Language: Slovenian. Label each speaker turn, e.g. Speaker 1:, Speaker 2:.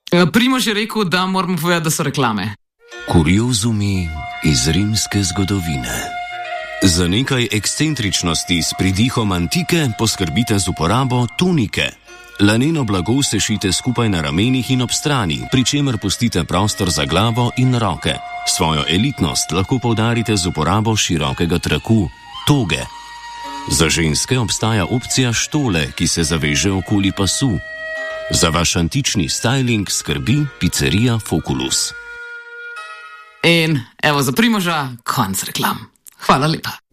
Speaker 1: Primož je rekel, da moramo povedati, da so reklame.
Speaker 2: Kuriozumi iz rimske zgodovine. Za nekaj ekscentričnosti s pridihom antike poskrbite z uporabo tunike. Laneno blago sešite skupaj na ramenih in ob strani, pri čemer pustite prostor za glavo in roke. Svojo elitnost lahko poudarite z uporabo širokega traku, toge. Za ženske obstaja opcija štole, ki se zaveže okoli pasu. Za vaš antični styling skrbi pizzerija Foculus.
Speaker 1: In evo za Primoža konec reklam. Hvala lepa.